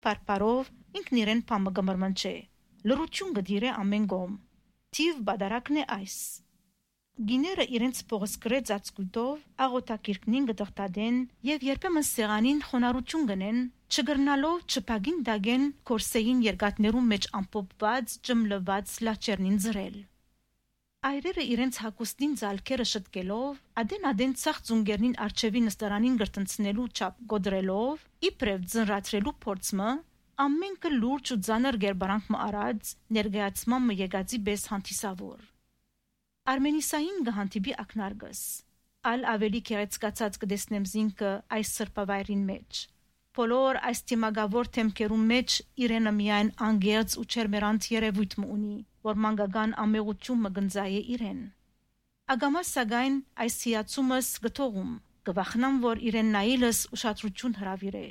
Պարպարով ինքն իրեն պամը գմրմնչե, լրություն գդիր է ամեն գոմ, թիվ բադարակն է այս։ Գիները իրենց փողս գրեց ածկույտով, աղոտակիրկնին գտղտադեն և երբեմն սեղանին խոնարհություն գնեն, չգրնալով չփագին դագեն կորսեին երգատներում մեջ ամպոպված, ջմլված լաչերնին զրել։ Այրերը իրենց հակուստին ձալքերը շտկելով, ադեն ցախ ծունգերնին արջևի նստարանին գրտնցնելու չափ գոդրելով, իբրև ձնրացրելու փորձը, ամենքը լուրջ ու ծանր գերբարանք մը արած, ներգայացման մը եկածի բես հանդիսավոր։ Արմենիսային գհանտիբի ակնարգս, ալ ավելի կերեցկացած կդեսնեմ զինքը այս սրպավայրին մեջ։ Բոլոր այս թիմագավոր թեմքերում մեջ իրենը միայն անգերց ու չերմերանց երևույթ մը ունի, որ մանգական ամեղություն մը գնձայ է իրեն։ Ագամաս սակայն այս հիացումս գթողում, կվախնամ, որ իրեն նայելս ուշադրություն հրավիրե։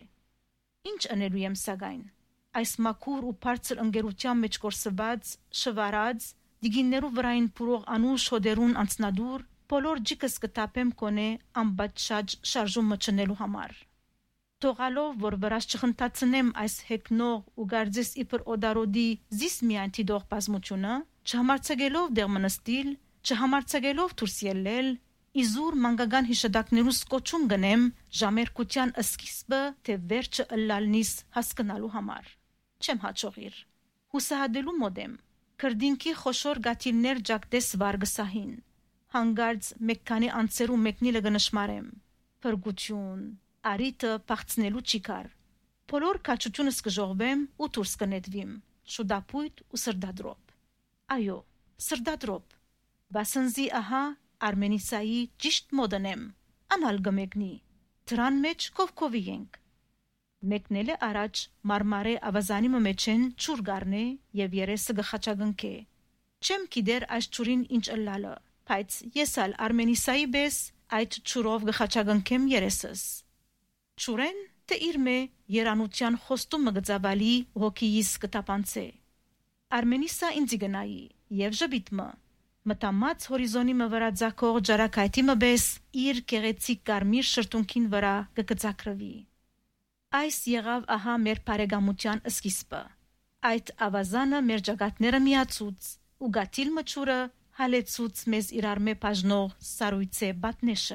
Ինչ անելու եմ սակայն, այս մաքուր ու բարձր ընկերության մեջ կորսված, շվարած, դիգիններու վրային փուրող անուշ հոդերուն անցնադուր, բոլոր ջիկս կտապեմ կոնե ամբաչաջ շարժումը չնելու համար։ Թողալով, որ վրաս չխնդացնեմ այս հեքնող ու գարձես իբր օդարոդի զիս միայն թիդող բազմությունը, չհամարցագելով դեղ մնստիլ, չհամարցագելով դուրս ելնել, իզուր մանգական հիշադակներու սկոչում գնեմ ժամերկության սկիզբը, թե վերջը ըլլալնիս հասկանալու համար։ Չեմ հաճողիր, հուսահատելու մոդեմ, քրդինքի խոշոր գաթիլներ ջակտես վարգսահին, հանգարց մեկ քանի անցերու մեկնիլը գնշմարեմ, փրկություն, արիտը պաղցնելու չիկար, բոլոր կաչությունս կժողվեմ ու դուրս կնետվիմ, շուդապույտ ու սրդադրոպ։ Այո, սրդադրոպ, բասնզի ահա Արմենիսայի ճիշտ մոդնեմ, անալ գմեկնի, դրան մեջ կովկովի ենք։ Մեկնել է առաջ մարմարե ավազանի մեջեն ճուր գարնե և երեսը գխաչագնքե։ Չեմ գիտեր այս ճուրին ինչ ըլլալը, բայց ես ալ Արմենիսայի բես այդ ճուրով գխաչագնքեմ երեսս։ Ճուրեն թե իր մե երանության խոստումը գծավալի հոգիիս կտապանցե։ Արմենիսա ինձի գնայի և ժբիտմը, մտամած հորիզոնի մը վրա ձակող ջարակայթի մը բես իր կեղեցիկ կարմիր շրտունքին վրա կկծակրվի։ Այս եղավ ահա մեր բարեկամության սկիզբը։ Այդ ավազանը մեր ջագատները միացուց ու գաթիլ մճուրը հալեցուց մեզ իրար մե բաժնող սարույցե բատնեշը։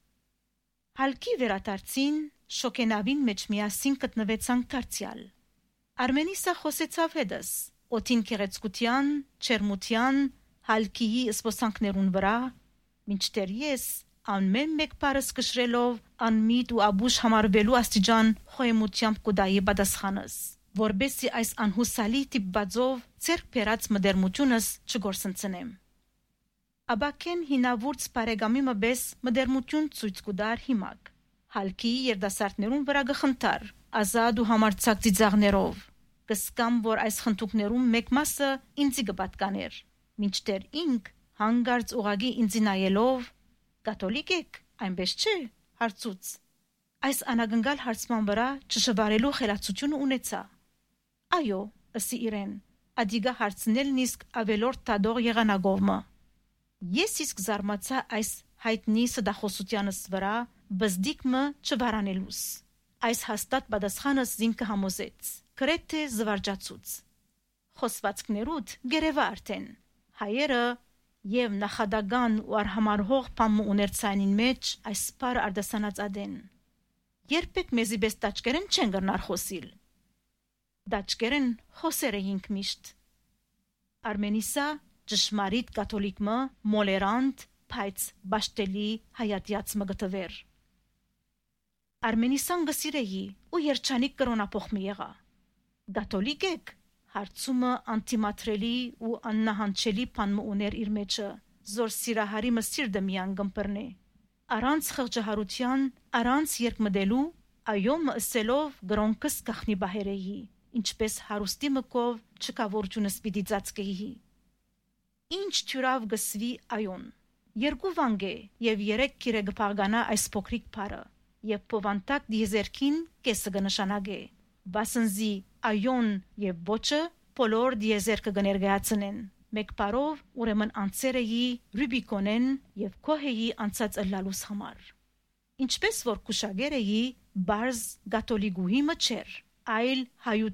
Հալկի վերադարձին շոկենավին մեջ միասին գտնվեցանք դարձյալ։ Արմենիսա խոսեցավ հետս, օդին կեղեցկության, չերմության, հալկիի սպոսանքներուն վրա, մինչդեռ ես ամեն մեկ բառս կշրելով անմիտ ու աբուշ համարվելու աստիճան խոյմությամբ կուդայի պատասխանս, որբեսի այս անհուսալի տիպվածով ձեռք բերած մդերմությունս չգործընծնեմ։ Աբակեն հինավուրց բարեկամի մբես մդերմություն ցույց կուդար հիմակ, հալկիի երդասարտներուն վրա գխնդար, ազատ ու համարձակ ծիծաղներով, կսկամ, որ այս խնդուկներում մեկ մասը ինձի կպատկաներ, մինչդեռ ինք հանգարց ուղագի ինձի նայելով «Կաթոլիկ եք, այնպես չէ» հարցուց։ Այս անագնգալ հարցման վրա չշվարելու խելացությունը ունեցա։ Այո, ըսի իրեն, ադիգա հարցնելն իսկ ավելորդ տադող եղանագովմը։ Ես իսկ զարմացա այս հայտնի սդախոսությանս վրա բզդիկմը չվարանելուս։ Այս հաստատ պատասխանս զինքը համոզեց, գրեթե զվարճացուց։ Խոսվածքներուդ գերևա արդեն, հայերը և նախադական ու արհամարհող պամը ուներցանին մեջ այս պարը արդասանած ադեն։ Երբեք մեզի բես տաճկերեն չեն գրնար խոսիլ։ Տաճկերեն խոսեր էինք միշտ։ Արմենիսա ճշմարիտ կաթոլիկմը մոլերանտ, բայց բաշտելի հայատյաց մը գտվեր։ Արմենիսան գսիրեի ու երջանիկ կրոնապոխմի եղա։ Կաթոլիկ եք, հարցումը անտիմատրելի ու աննահանչելի բանմը ուներ իր մեջը, զոր սիրահարի մը սիրտը միան գմպրնե։ Առանց խղճահարության, առանց երկմդելու, այո մը ըսելով գրոնքս կախնի բահերեի, ինչպես հարուստի մկով չկավորությունս պիտի ծածկեի։ Ինչ թյուրավ գսվի այոն։ Երկու վանգ է և երեք կիրե գպաղգանա այս փոքրիկ պարը, և պովանտակ դիեզերքին կեսը գնշանագե, բասնզի այոն և ոչը բոլոր դիեզերքը գներգայացնեն, մեկ պարով ուրեմն անցերեի Ռուբիկոնեն և կոհեի անցած ըլլալուս համար։ Ինչպես որ կուշագեր էի, բարզ գաթոլիկուհի մը չեր, այլ հայու